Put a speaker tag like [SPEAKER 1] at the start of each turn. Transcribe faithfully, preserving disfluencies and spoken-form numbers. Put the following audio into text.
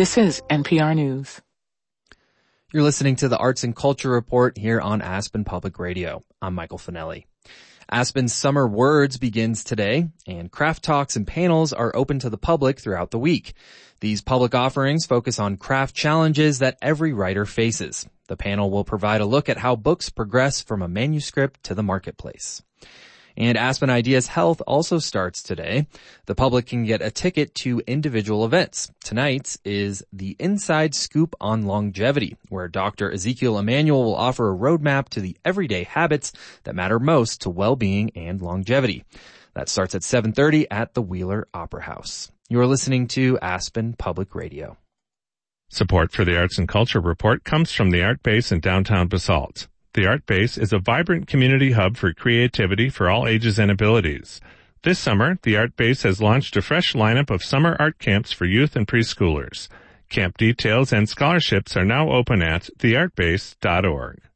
[SPEAKER 1] This is N P R News.
[SPEAKER 2] You're listening to the Arts and Culture Report here on Aspen Public Radio. I'm Michael Finelli. Aspen's Summer Words begins today, and craft talks and panels are open to the public throughout the week. These public offerings focus on craft challenges that every writer faces. The panel will provide a look at how books progress from a manuscript to the marketplace. And Aspen Ideas Health also starts today. The public can get a ticket to individual events. Tonight's is the Inside Scoop on Longevity, where Doctor Ezekiel Emanuel will offer a roadmap to the everyday habits that matter most to well-being and longevity. That starts at seven thirty at the Wheeler Opera House. You're listening to Aspen Public Radio.
[SPEAKER 3] Support for the Arts and Culture Report comes from the Art Base in downtown Basalt. The Art Base is a vibrant community hub for creativity for all ages and abilities. This summer, the Art Base has launched a fresh lineup of summer art camps for youth and preschoolers. Camp details and scholarships are now open at the art base dot org.